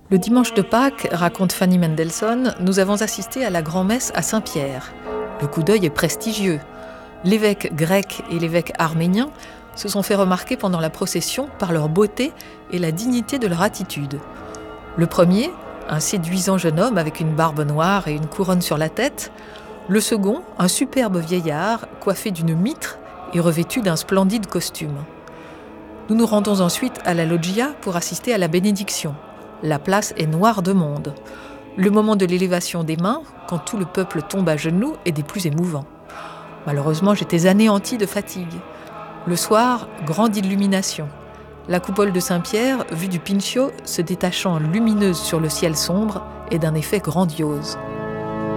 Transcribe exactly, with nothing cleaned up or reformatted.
Le dimanche de Pâques, raconte Fanny Mendelssohn, nous avons assisté à la grand-messe à Saint-Pierre. Le coup d'œil est prestigieux. L'évêque grec et l'évêque arménien se sont fait remarquer pendant la procession par leur beauté et la dignité de leur attitude. Le premier, un séduisant jeune homme avec une barbe noire et une couronne sur la tête. Le second, un superbe vieillard coiffé d'une mitre et revêtu d'un splendide costume. Nous nous rendons ensuite à la loggia pour assister à la bénédiction. La place est noire de monde. Le moment de l'élévation des mains, quand tout le peuple tombe à genoux, est des plus émouvants. Malheureusement, j'étais anéantie de fatigue. Le soir, grande illumination. La coupole de Saint-Pierre, vue du Pincio, se détachant lumineuse sur le ciel sombre, est d'un effet grandiose.